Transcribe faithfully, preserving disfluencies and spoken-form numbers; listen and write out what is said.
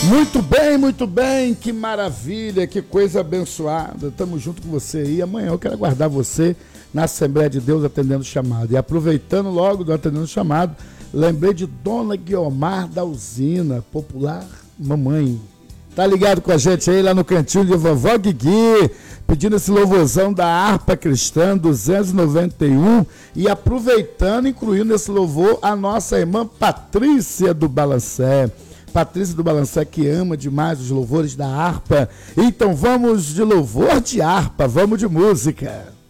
Muito bem, muito bem, que maravilha, que coisa abençoada. Estamos junto com você aí. Amanhã eu quero aguardar você na Assembleia de Deus atendendo o chamado. E aproveitando logo do atendendo o chamado, lembrei de Dona Guiomar da Usina, popular mamãe. Tá ligado com a gente aí lá no cantinho de Vovó Guigui, pedindo esse louvorzão da harpa cristã duzentos e noventa e um e aproveitando, incluindo nesse louvor a nossa irmã Patrícia do Balancé. Patrícia do Balancé, que ama demais os louvores da harpa. Então vamos de louvor de harpa, vamos de música.